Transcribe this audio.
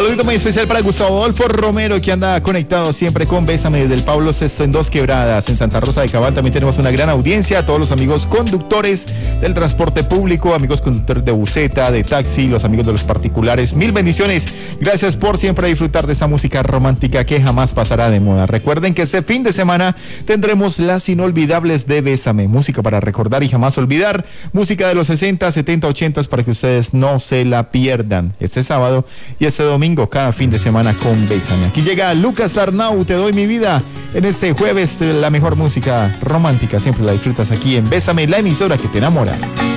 Saludito muy especial para Gustavo Adolfo Romero, que anda conectado siempre con Bésame desde el Pablo VI en Dos Quebradas, en Santa Rosa de Cabal. También tenemos una gran audiencia, a todos los amigos conductores del transporte público, amigos conductores de buseta, de taxi, los amigos de los particulares. Mil bendiciones. Gracias por siempre disfrutar de esa música romántica que jamás pasará de moda. Recuerden que este fin de semana tendremos las inolvidables de Bésame, música para recordar y jamás olvidar, música de los 60, 70, 80 para que ustedes no se la pierdan. Este sábado y este domingo, cada fin de semana con Bésame. Aquí llega Lucas Arnau, Te doy mi vida, en este jueves de la mejor música romántica. Siempre la disfrutas aquí en Bésame, la emisora que te enamora.